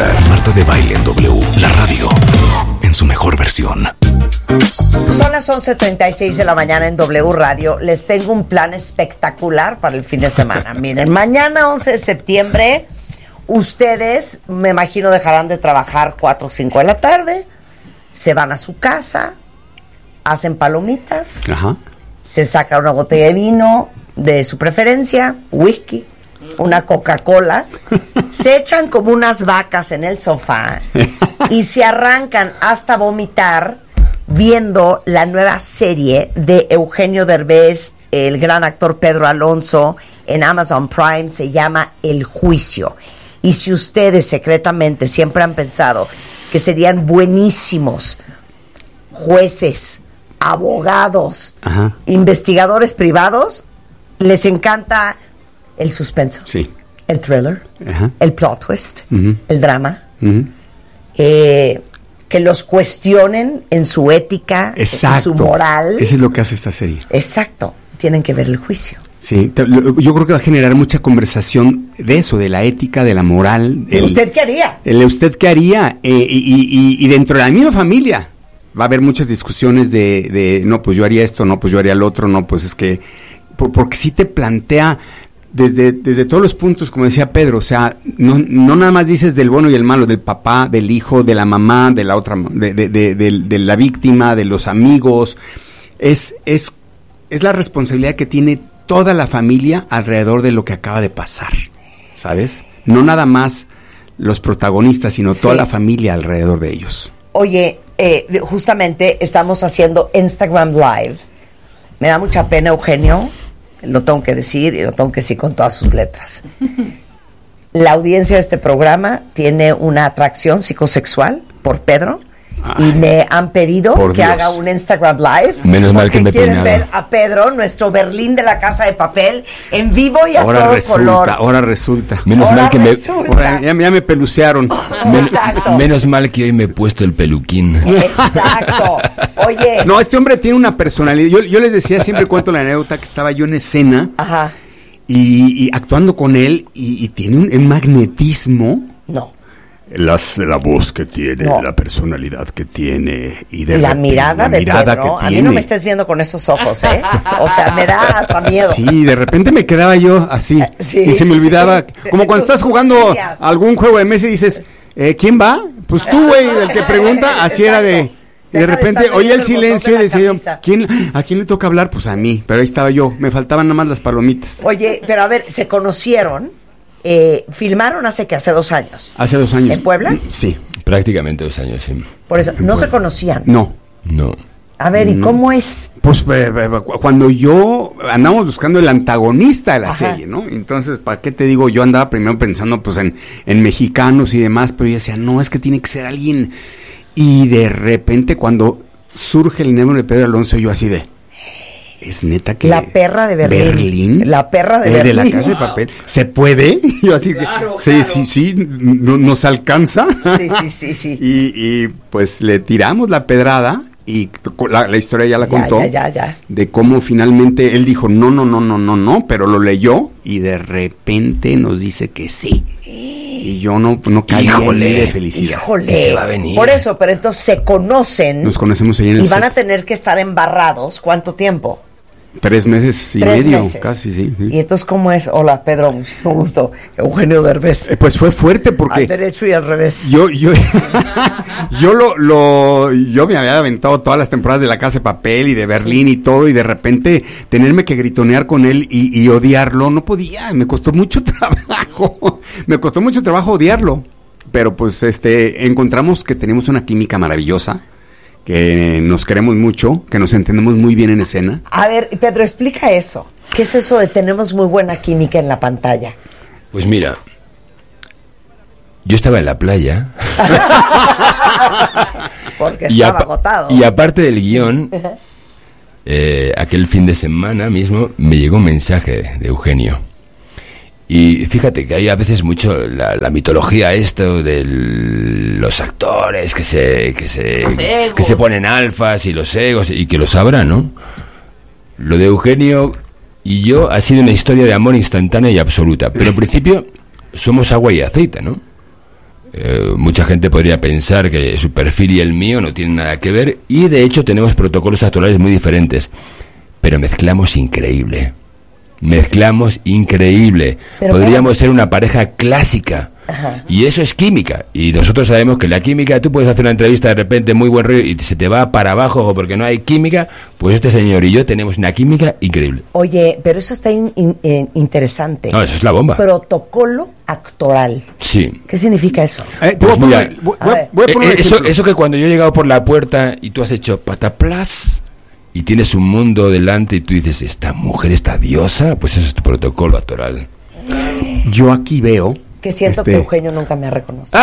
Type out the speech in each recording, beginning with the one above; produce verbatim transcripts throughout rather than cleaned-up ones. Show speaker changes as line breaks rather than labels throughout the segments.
escuchar Marta de Baile en W, la radio, en su mejor versión.
Son las once treinta y seis de la mañana en W Radio. Les tengo un plan espectacular para el fin de semana. Miren, mañana once de septiembre, ustedes, me imagino, dejarán de trabajar cuatro o cinco de la tarde, se van a su casa, hacen palomitas,
Ajá.
se saca una botella de vino de su preferencia, whisky, una Coca-Cola, se echan como unas vacas en el sofá y se arrancan hasta vomitar viendo la nueva serie de Eugenio Derbez, el gran actor Pedro Alonso, en Amazon Prime. Se llama El Juicio. Y si ustedes secretamente siempre han pensado que serían buenísimos jueces, abogados,
Ajá.
investigadores privados, les encanta el suspenso,
Sí.
el thriller,
Ajá.
el plot twist,
Uh-huh.
el drama,
Uh-huh.
eh, que los cuestionen en su ética,
Exacto.
en su moral.
Eso es lo que hace esta serie.
Exacto. Tienen que ver El Juicio.
Sí, te- lo- yo creo que va a generar mucha conversación de eso, de la ética, de la moral.
¿Y
el-
usted qué haría?
El usted qué haría, eh, y, y, y dentro de la misma familia va a haber muchas discusiones de, de, no, pues yo haría esto, no, pues yo haría el otro, no, pues es que, por, porque sí te plantea desde, desde todos los puntos, como decía Pedro, o sea, no, no nada más dices del bueno y el malo, del papá, del hijo, de la mamá, de la otra, de, de, de, de, de la víctima, de los amigos, es, es, es la responsabilidad que tiene toda la familia alrededor de lo que acaba de pasar, ¿sabes? No nada más los protagonistas, sino
Sí.
toda la familia alrededor de ellos.
Oye, eh, justamente estamos haciendo Instagram Live. Me da mucha pena, Eugenio, lo tengo que decir y lo tengo que decir con todas sus letras. La audiencia de este programa tiene una atracción psicosexual por Pedro. Y me han pedido
Por
que
Dios.
haga un Instagram Live.
Menos mal
porque
que me he
quieren
peinado.
ver a Pedro, nuestro Berlín de la Casa de Papel, en vivo y a
Ahora
todo
resulta,
color.
ahora resulta.
Menos
Ahora
mal que me
resulta.
Ahora ya, ya me pelucearon.
men-
Exacto.
menos mal que hoy me he puesto el peluquín.
Exacto. Oye.
No, este hombre tiene una personalidad. Yo, yo les decía, siempre cuento la anécdota que estaba yo en escena
Ajá.
y, y actuando con él y, y tiene un, un magnetismo.
No.
Las, la voz que tiene,
No.
la personalidad que tiene y de
La
repente,
mirada
la
de
mirada
Pedro,
que
a
tiene.
mí no me estés viendo con esos ojos, ¿eh? O sea, me da hasta miedo.
Sí, de repente me quedaba yo así
Sí,
y se me olvidaba,
sí.
como cuando
Tus
estás jugando
costillas.
algún juego de mesa y dices, eh, ¿quién va? Pues tú, güey, el que pregunta, así era de...
Exacto.
Y de
Deja de
repente
estar
oía el
leyendo el botón
silencio y
de la
decía yo,
camisa.
¿quién, ¿a quién le toca hablar? Pues a mí, pero ahí estaba yo, me faltaban nada más las palomitas.
Oye, pero a ver, se conocieron, eh, filmaron hace que hace dos años.
Hace dos años.
¿En Puebla?
Sí.
Prácticamente dos años, sí.
Por eso, no se conocían.
No.
No.
A ver, ¿y cómo es?
Pues eh, eh, cu- cuando yo andamos buscando el antagonista de la
Ajá.
serie, ¿no? Entonces, ¿para qué te digo? Yo andaba primero pensando pues en, en mexicanos y demás, pero yo decía, no, es que tiene que ser alguien. Y de repente cuando surge el nombre de Pedro Alonso, yo así de, es neta que...
La perra de Berlín.
¿Berlín?
La perra de
¿El de la
Berlín.
Casa de Papel? ¿Se puede? Yo así
Claro,
que, sí,
claro.
sí, sí, no- nos alcanza.
Sí, sí, sí, sí.
Y, y pues le tiramos la pedrada y la, la historia ya la
Ya,
contó.
ya, ya, ya.
De cómo finalmente él dijo no, no, no, no, no, no, pero lo leyó y de repente nos dice que sí. Y yo no, no caí
Híjole,
de felicidad.
Híjole.
Se va a venir.
Por eso, pero entonces se conocen
Nos conocemos ahí en el
y van a
set.
tener que estar embarrados. ¿Cuánto tiempo?
Tres meses y
Tres
medio,
meses.
casi, sí. sí.
Y entonces, ¿cómo es? Hola, Pedro, muchísimo gusto. Eugenio Derbez.
Eh, Pues fue fuerte
Al
porque
derecho y al revés.
yo, yo, yo lo, lo, yo me había aventado todas las temporadas de La Casa de Papel y de Berlín y todo, y de repente tenerme que gritonear con él y, y odiarlo, no podía, me costó mucho trabajo, me costó mucho trabajo odiarlo, pero pues este, encontramos que tenemos una química maravillosa, que nos queremos mucho, que nos entendemos muy bien en escena.
A ver, Pedro, explica eso. ¿Qué es eso de tenemos muy buena química en la pantalla?
Pues mira, yo estaba en la playa
Porque
y,
estaba
apa-
agotado.
y aparte del guión, eh, aquel fin de semana mismo me llegó un mensaje de Eugenio. Y fíjate que hay a veces mucho la, la mitología esto de los actores que se que se
Los egos.
que se ponen alfas y los egos y que lo sabrán, ¿no? Lo de Eugenio y yo ha sido una historia de amor instantánea y absoluta, pero al principio somos agua y aceite, ¿no? Eh, mucha gente podría pensar que su perfil y el mío no tienen nada que ver, y de hecho tenemos protocolos actorales muy diferentes, pero mezclamos increíble. Mezclamos increíble.
Pero
Podríamos
bueno.
ser una pareja clásica.
Ajá.
Y eso es química. Y nosotros sabemos que la química, tú puedes hacer una entrevista de repente muy buen rollo y se te va para abajo o porque no hay química. Pues este señor y yo tenemos una química increíble.
Oye, pero eso está in- in- in- interesante.
No, eso es la bomba.
Protocolo actoral.
Sí.
¿Qué significa eso?
Eh, te
Pues
voy a
mira,
poner- voy-
a
voy-
ver.
voy a
Eh,
poner un
eh, eso,
ejemplo.
eso que cuando yo he llegado por la puerta y tú has hecho pataplas y tienes un mundo delante y tú dices, esta mujer, esta diosa, pues eso es tu protocolo actoral.
Yo aquí veo.
Que siento
este,
que Eugenio nunca me ha reconocido.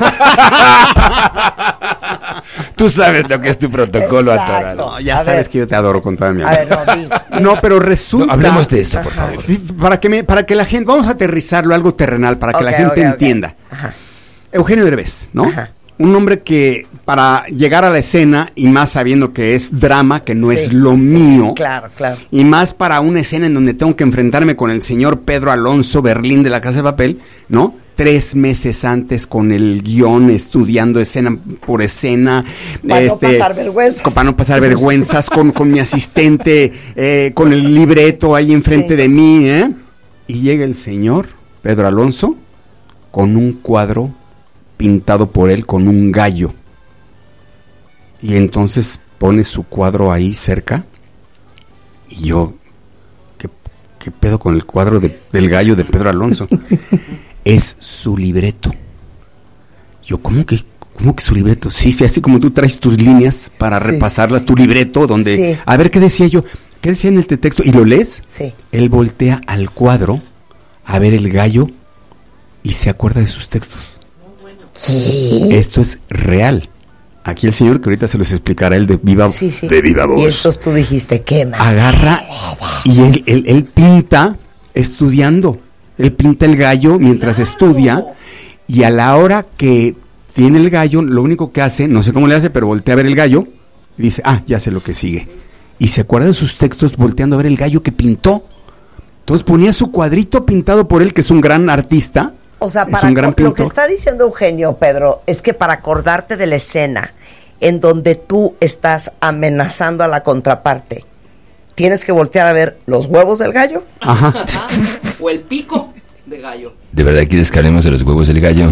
Tú sabes lo que es tu protocolo
Exacto.
actoral.
No, ya
A
sabes
ver.
que yo te adoro con toda mi
A
alma.
ver, no, di.
No, pero resulta.
No, hablemos de eso, por favor.
Para que me, para que la gente, vamos a aterrizarlo algo terrenal para que
Ok,
la gente
ok, ok.
entienda.
Ajá.
Eugenio Derbez, ¿no?
Ajá.
Un hombre que para llegar a la escena y más sabiendo que es drama, que no
Sí.
es lo mío.
Claro, claro.
Y más para una escena en donde tengo que enfrentarme con el señor Pedro Alonso Berlín de La Casa de Papel, ¿no? Tres meses antes con el guión, estudiando escena por escena.
Para no pasar vergüenzas.
con- Para no pasar vergüenzas, con, con mi asistente, eh, con el libreto ahí enfrente
Sí.
de mí, ¿eh? Y llega el señor Pedro Alonso con un cuadro pintado por él con un gallo. Y entonces pone su cuadro ahí cerca. Y yo, ¿qué, qué pedo con el cuadro de- del gallo de Pedro Alonso? Es su libreto. Yo, ¿cómo que, cómo que su libreto? Sí, sí, así como tú traes tus líneas para
Sí,
repasarlas,
sí,
tu libreto, donde,
Sí.
a ver qué decía yo, qué decía en el texto, y lo lees.
Sí.
Él voltea al cuadro a ver el gallo y se acuerda de sus textos. Esto es real. Aquí el señor, que ahorita se los explicará, el de viva,
Sí, sí.
de viva
Y
voz,
entonces tú dijiste, ¿qué más?
agarra y él, él, él pinta estudiando. Él pinta el gallo mientras estudia, y a la hora que tiene el gallo, lo único que hace, no sé cómo le hace, pero voltea a ver el gallo y dice, ah, ya sé lo que sigue. Y se acuerda de sus textos volteando a ver el gallo que pintó. Entonces ponía su cuadrito pintado por él, que es un gran artista.
O sea,
es
para
un gran
co- lo que
pintor.
está diciendo Eugenio, Pedro, es que para acordarte de la escena en donde tú estás amenazando a la contraparte, tienes que voltear a ver los huevos del gallo.
Ajá.
O el pico de gallo.
¿De verdad quieres que hablemos de los huevos del gallo?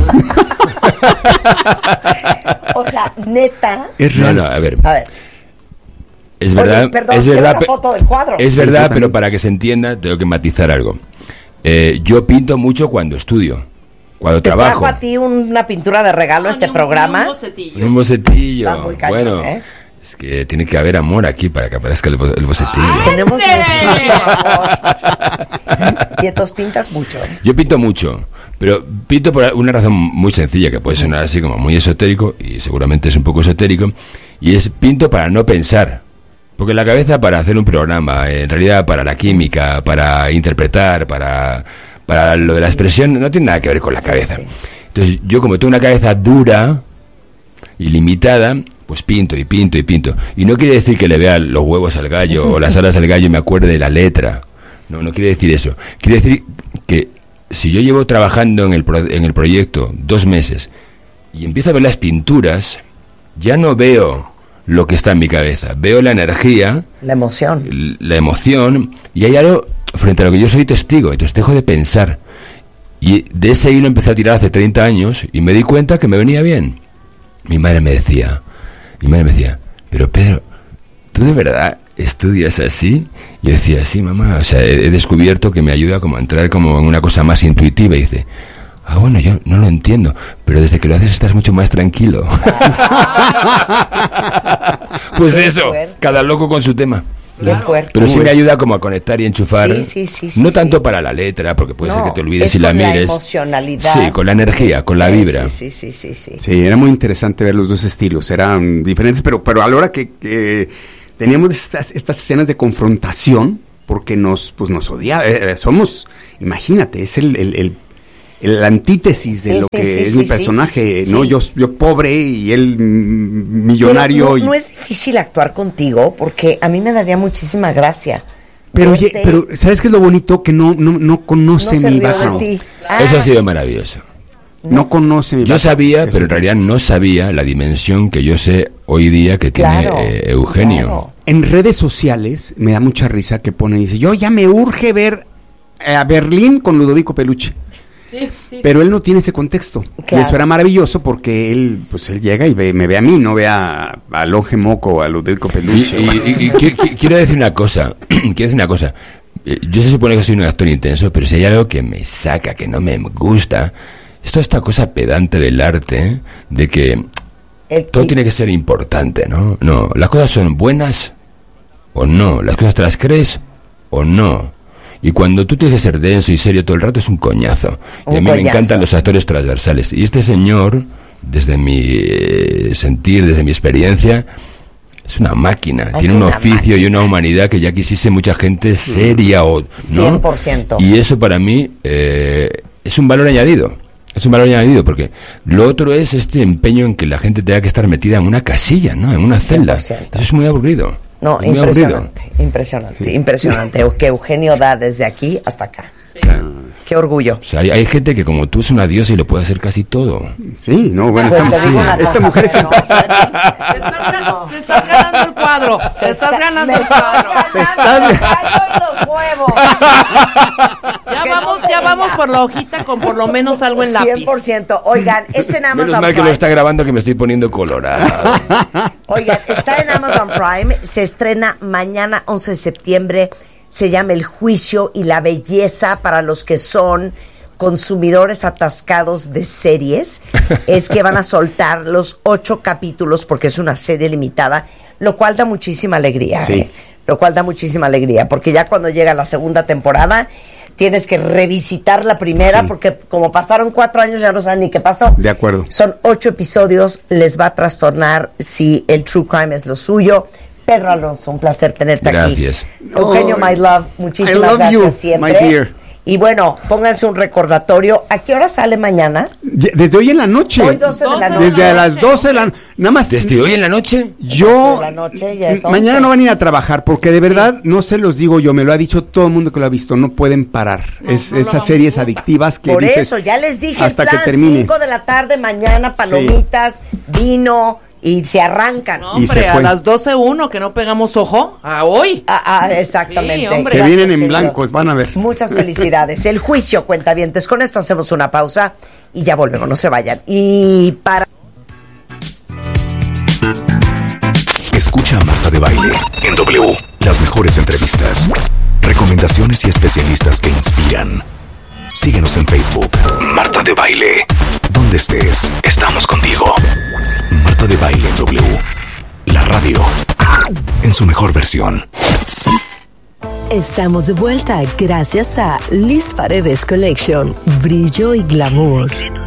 O sea, neta.
Es
No,
real.
no, a ver.
A ver,
Es
Oye,
verdad,
perdón,
es
quiero
verdad,
la
pe-
foto del cuadro.
es
Sí,
verdad,
yo
pero
también.
para que se entienda tengo que matizar algo. Eh, yo pinto mucho cuando estudio, cuando
¿te
trabajo.
trajo a ti una pintura de regalo
Ah,
este
ni un-
programa?
ni un bocetillo.
Un bocetillo.
Está muy cañón,
bueno,
¿eh?
es que tiene que haber amor aquí para que aparezca el, bo- el bocetillo.
Tenemos
¡Ande!
muchísimo amor. Y entonces pintas mucho.
Yo pinto mucho, pero pinto por una razón muy sencilla, que puede sonar así como muy esotérico, y seguramente es un poco esotérico, y es pinto para no pensar. Porque la cabeza para hacer un programa, en realidad para la química, para interpretar, para, para lo de la expresión, no tiene nada que ver con la cabeza.
sí.
Entonces yo, como tengo una cabeza dura y limitada, pues pinto y pinto y pinto. Y no quiere decir que le vea los huevos al gallo o las alas al gallo y me acuerde de la letra. No, no quiere decir eso. Quiere decir que si yo llevo trabajando en el, pro- en el proyecto dos meses y empiezo a ver las pinturas, ya no veo lo que está en mi cabeza. Veo la energía,
La emoción.
l- la emoción, y hay algo frente a lo que yo soy testigo. Entonces dejo de pensar. Y de ese hilo empecé a tirar hace treinta años y me di cuenta que me venía bien. Mi madre me decía, mi madre me decía, pero Pedro, ¿tú de verdad estudias así? Yo decía, sí, mamá, o sea, he, he descubierto que me ayuda como a entrar como en una cosa más intuitiva. Y dice, ah, bueno, yo no lo entiendo, pero desde que lo haces estás mucho más tranquilo. Pues
Qué
eso,
fuerte.
cada loco con su tema.
Qué fuerte.
Pero sí me ayuda como a conectar y enchufar.
Sí, sí, sí, sí,
no
sí.
tanto para la letra, porque puede ser
No,
que te olvides
es
si la
con
mires.
la emocionalidad.
Sí, con la energía, con la vibra.
Sí, sí, sí, sí, sí.
Sí, era muy interesante ver los dos estilos, eran diferentes, pero, pero a la hora que, que teníamos estas, estas escenas de confrontación, porque nos, pues nos odiaba, eh, somos, imagínate, es el, el, el, el antítesis de
Sí,
lo
sí,
que
sí,
es
sí,
mi
sí.
personaje,
Sí.
¿no? Yo, yo pobre y él mm, millonario.
Pero no,
y-
no es difícil actuar contigo porque a mí me daría muchísima gracia.
pero, oye,
verte-
pero, ¿sabes qué es lo bonito? Que no, no, no
no
conoce
se
mi
rió de
background.
ti.
Eso
Ah,
ha sido maravilloso.
No conoce mi
Yo
pasado.
sabía,
Eso.
pero en realidad no sabía la dimensión que yo sé hoy día que tiene
Claro,
eh, Eugenio.
claro.
En redes sociales me da mucha risa que pone, dice, yo ya me urge ver eh, a Berlín con Ludovico Peluche.
Sí, sí,
Pero él no tiene ese contexto.
Claro.
Y eso era maravilloso porque él, pues él llega y ve, me ve a mí, no ve a, a Longe Moco o a Ludovico
Y,
Peluche.
y- y- y qui- qui- quiero decir una cosa, quiero decir una cosa. Eh, Yo se supone que soy un actor intenso, pero si hay algo que me saca, que no me gusta, es toda esta cosa pedante del arte, ¿eh? De que
El-
todo tiene que ser importante, ¿no? No, las cosas son buenas o no, las cosas te las crees o no. Y cuando tú tienes que ser denso y serio todo el rato es un coñazo. Y
Un
a mí me
coñazo.
encantan los actores transversales. Y este señor, desde mi eh, sentir, desde mi experiencia, es una máquina.
Es
Tiene un
una
oficio y
máquina.
una humanidad que ya quisiese mucha gente seria o... ¿no?
cien por ciento.
Y eso para mí eh, es un valor añadido. Es un valor añadido porque lo otro es este empeño en que la gente tenga que estar metida en una casilla, ¿no? En una celda.
cien por ciento.
Eso es muy aburrido.
No,
Es muy aburrido.
impresionante, impresionante, impresionante. Que Eugenio da desde aquí hasta acá.
Claro.
Qué orgullo.
O sea, hay, hay gente que como tú es una diosa y lo puede hacer casi todo.
Sí, no, bueno,
Pues
esta,
te digo una
esta
cosa,
mujer es
pero no,
Te estás, gan- te estás ganando el cuadro.
Se
Te estás
está-
ganando
me
el
estoy
cuadro.
Te
ganando
estás-
el gallo y los huevos.
Ya
Que
vamos,
no se
ya vamos
diga.
por la hojita con por lo menos algo en lápiz.
cien por ciento. Oigan, es en
Menos
Amazon
mal que lo
Prime.
está grabando que me estoy poniendo colorado.
Oigan, está en Amazon Prime. Se estrena mañana once de septiembre. Se llama El Juicio y la Belleza para los que son consumidores atascados de series. Es que van a soltar los ocho capítulos porque es una serie limitada, lo cual da muchísima alegría.
Sí.
¿eh? Lo cual da muchísima alegría porque ya cuando llega la segunda temporada tienes que revisitar la primera
Sí.
porque como pasaron cuatro años ya no saben ni qué pasó.
De acuerdo.
Son ocho episodios, les va a trastornar si el true crime es lo suyo. Pedro Alonso, un placer tenerte
Gracias.
aquí. Eugenio,
Oh,
my love,
I
muchísimas
love
gracias
you,
siempre.
my dear.
Y bueno, pónganse un recordatorio. ¿A qué hora sale mañana?
Ya- Desde hoy en la noche.
Hoy doce de la
doce
noche.
Desde a las
noche.
doce de la nada más.
Desde hoy en la noche.
Yo
doce de la noche, ya es
mañana
once.
no van a ir a trabajar porque de verdad no se los digo yo, me lo ha dicho todo el mundo que lo ha visto, no pueden parar. es
no lo
esas
vamos
series
a-
adictivas que
Por
dices,
eso, ya les dije
hasta
el plan,
que termine.
cinco de la tarde mañana, palomitas, vino y se arrancan.
No,
Y se
hombre, a
fue.
las doce uno que no pegamos ojo. A hoy.
Ah, ah, exactamente.
Sí, hombre.
Se
Gracias,
vienen en
queridos.
blancos, van a ver.
Muchas felicidades. El Juicio, cuentavientes. Con esto hacemos una pausa y ya volvemos, no se vayan. Y para...
Escucha a Marta de Baile en W. Las mejores entrevistas, recomendaciones y especialistas que inspiran. Síguenos en Facebook. Marta de Baile. Donde estés, estamos contigo. Marta de Baile en W. La radio. En su mejor versión.
Estamos de vuelta gracias a Liz Paredes Collection. Brillo y glamour.